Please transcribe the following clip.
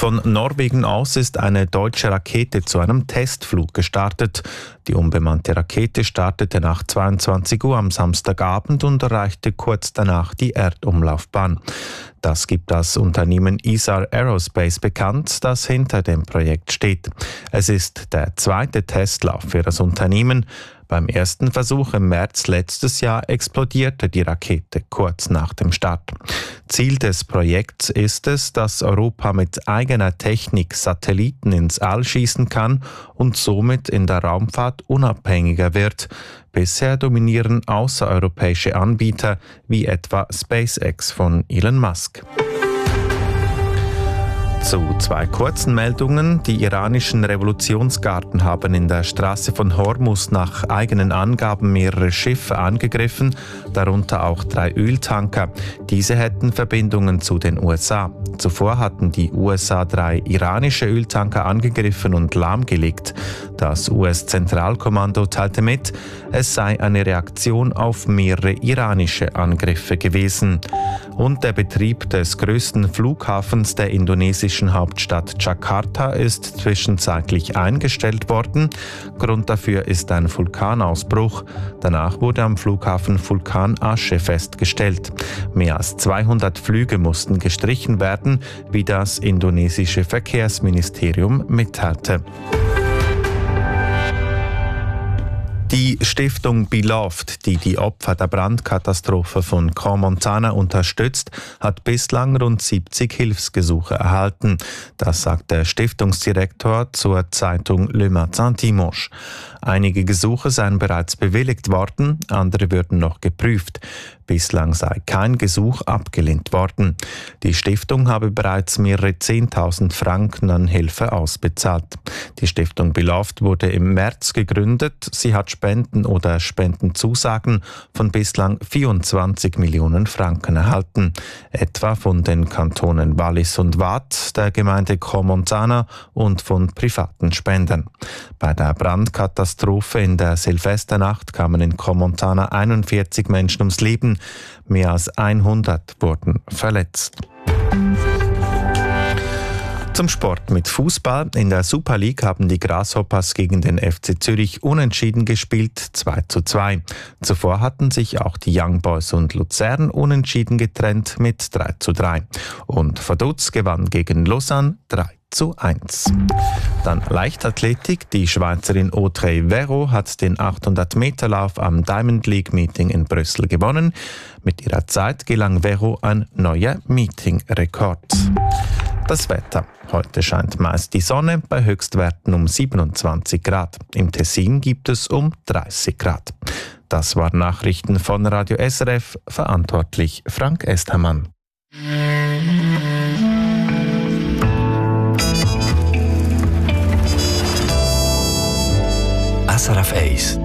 Von Norwegen aus ist eine deutsche Rakete zu einem Testflug gestartet. Die unbemannte Rakete startete nach 22 Uhr am Samstagabend und erreichte kurz danach die Erdumlaufbahn. Das gibt das Unternehmen Isar Aerospace bekannt, das hinter dem Projekt steht. Es ist der zweite Testlauf für das Unternehmen. Beim ersten Versuch im März letztes Jahr explodierte die Rakete kurz nach dem Start. Ziel des Projekts ist es, dass Europa mit eigener Technik Satelliten ins All schießen kann und somit in der Raumfahrt unabhängiger wird. Bisher dominieren außereuropäische Anbieter wie etwa SpaceX von Elon Musk. Zu zwei kurzen Meldungen. Die iranischen Revolutionsgarden haben in der Straße von Hormuz nach eigenen Angaben mehrere Schiffe angegriffen, darunter auch 3 Öltanker. Diese hätten Verbindungen zu den USA. Zuvor hatten die USA 3 iranische Öltanker angegriffen und lahmgelegt. Das US-Zentralkommando teilte mit, es sei eine Reaktion auf mehrere iranische Angriffe gewesen. Und der Betrieb des größten Flughafens der indonesischen Hauptstadt Jakarta ist zwischenzeitlich eingestellt worden. Grund dafür ist ein Vulkanausbruch. Danach wurde am Flughafen Vulkanasche festgestellt. Mehr als 200 Flüge mussten gestrichen werden, wie das indonesische Verkehrsministerium mitteilte. Die Stiftung Beloved, die die Opfer der Brandkatastrophe von Crans-Montana unterstützt, hat bislang rund 70 Hilfsgesuche erhalten. Das sagt der Stiftungsdirektor zur Zeitung Le Matin Dimanche. Einige Gesuche seien bereits bewilligt worden, andere würden noch geprüft. Bislang sei kein Gesuch abgelehnt worden. Die Stiftung habe bereits mehrere 10.000 Franken an Hilfe ausbezahlt. Die Stiftung Beloved wurde im März gegründet. Sie hat Spenden oder Spendenzusagen von bislang 24 Millionen Franken erhalten. Etwa von den Kantonen Wallis und Waadt, der Gemeinde Crans-Montana und von privaten Spendern. Bei der Brandkatastrophe in der Silvesternacht kamen in Crans-Montana 41 Menschen ums Leben. Mehr als 100 wurden verletzt. Zum Sport mit Fußball. In der Super League haben die Grasshoppers gegen den FC Zürich unentschieden gespielt, 2:2. Zuvor hatten sich auch die Young Boys und Luzern unentschieden getrennt mit 3:3. Und Vaduz gewann gegen Lausanne 3:1. Dann Leichtathletik. Die Schweizerin Audrey Verreau hat den 800-Meter-Lauf am Diamond League Meeting in Brüssel gewonnen. Mit ihrer Zeit gelang Verreau ein neuer Meeting-Rekord. Das Wetter. Heute scheint meist die Sonne bei Höchstwerten um 27 Grad. Im Tessin gibt es um 30 Grad. Das waren Nachrichten von Radio SRF, verantwortlich Frank Estermann. SRF 1